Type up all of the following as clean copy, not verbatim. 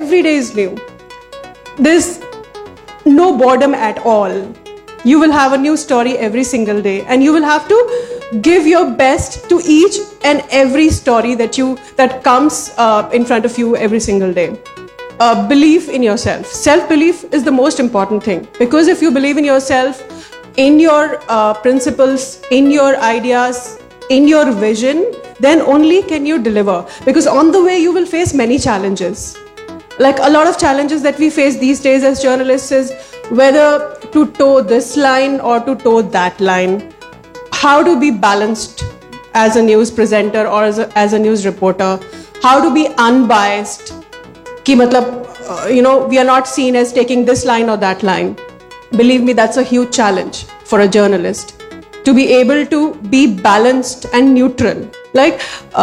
every day is new. There's no boredom at all. You will have a new story every single day, and you will have to give your best to each and every story that comes in front of you every single day. Belief in yourself. Self-belief is the most important thing, because if you believe in yourself, in your principles, in your ideas, in your vision, then only can you deliver. Because on the way you will face many challenges. Like a lot of challenges that we face these days as journalists is whether to toe this line or to toe that line. How to be balanced as a news presenter or as a news reporter. How to be unbiased. Ki matlab, we are not seen as taking this line or that line. Believe me, that's a huge challenge for a journalist. To be able to be balanced and neutral. Like,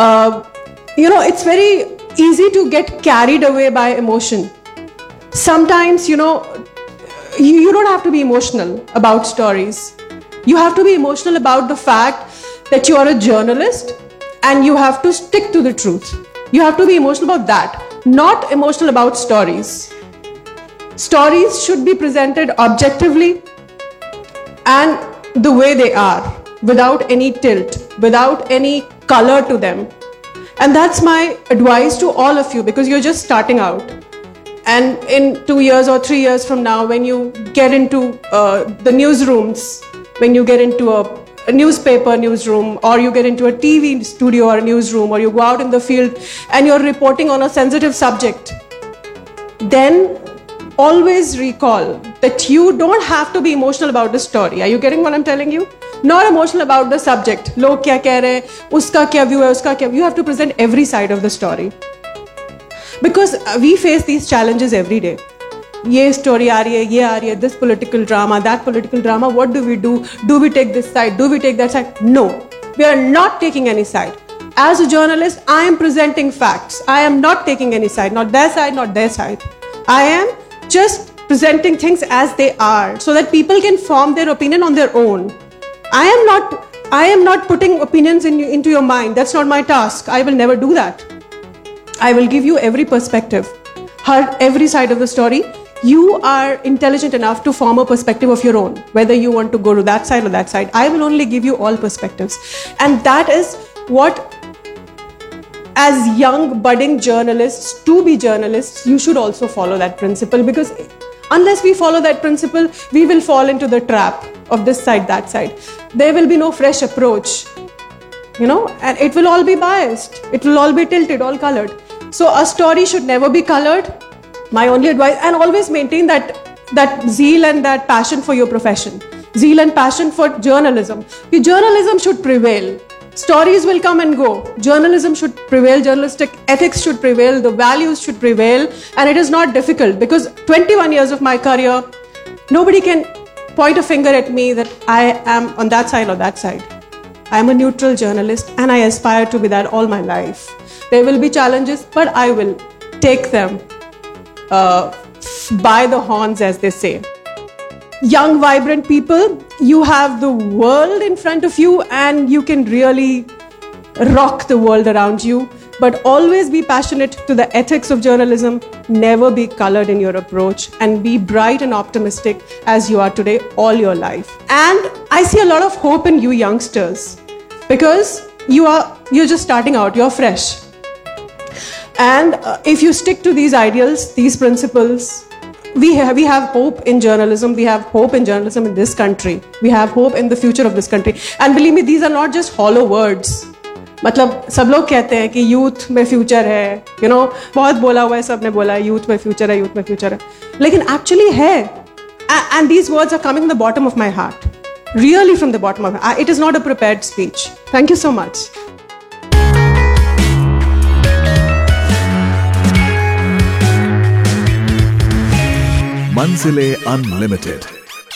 it's very easy to get carried away by emotion. Sometimes, you don't have to be emotional about stories. You have to be emotional about the fact that you are a journalist and you have to stick to the truth. You have to be emotional about that, not emotional about stories. Stories should be presented objectively and the way they are, without any tilt, without any color to them. And that's my advice to all of you, because you're just starting out. And in 2 years or 3 years from now, when you get into the newsrooms, when you get into a newspaper newsroom, or you get into a TV studio or a newsroom, or you go out in the field and you're reporting on a sensitive subject, then always recall that you don't have to be emotional about the story. Are you getting what I'm telling you? Not emotional about the subject. Log kya keh rahe, uska kya view hai, uska kya view. You have to present every side of the story. Because we face these challenges every day. Ye story aa rahi hai, this political drama, that political drama. What do we do? Do we take this side? Do we take that side? No. We are not taking any side. As a journalist, I am presenting facts. I am not taking any side. Not their side, not their side. I am just presenting things as they are, so that people can form their opinion on their own. I am not putting opinions into your mind. That's not my task. I will never do that. I will give you every perspective, every side of the story. You are intelligent enough to form a perspective of your own, whether you want to go to that side or that side. I will only give you all perspectives. And that is what, as young budding journalists, to be journalists, you should also follow that principle, because unless we follow that principle, we will fall into the trap of this side, that side. There will be no fresh approach, and it will all be biased. It will all be tilted, all colored. So a story should never be colored. My only advice, and always maintain that zeal and that passion for your profession. Zeal and passion for journalism. Journalism should prevail. Stories will come and go. Journalism should prevail. Journalistic ethics should prevail. The values should prevail. And it is not difficult, because 21 years of my career, nobody can point a finger at me that I am on that side or that side. I am a neutral journalist, and I aspire to be that all my life. There will be challenges, but I will take them by the horns, as they say. Young, vibrant people, you have the world in front of you, and you can really rock the world around you. But always be passionate to the ethics of journalism. Never be colored in your approach, and be bright and optimistic as you are today all your life. And I see a lot of hope in you youngsters, because you're just starting out, you're fresh. And if you stick to these ideals, these principles, we have hope in journalism. We have hope in journalism in this country. We have hope in the future of this country. And believe me, these are not just hollow words. मतलब सब लोग कहते हैं कि youth में future है, बहुत बोला हुआ है, सबने बोला है यूथ में फ्यूचर है, यूथ में फ्यूचर है, लेकिन एक्चुअली है. And these words are coming from the bottom of my heart, really from the bottom of my heart. It is not a prepared speech. Thank you so much. Manzile Unlimited.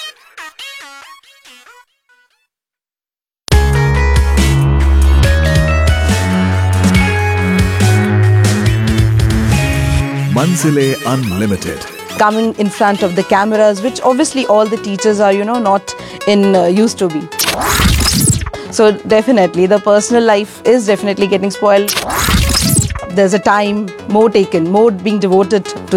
Manzile Unlimited. Coming in front of the cameras, which obviously all the teachers are, not used to be. So definitely the personal life is definitely getting spoiled. There's a time more being devoted to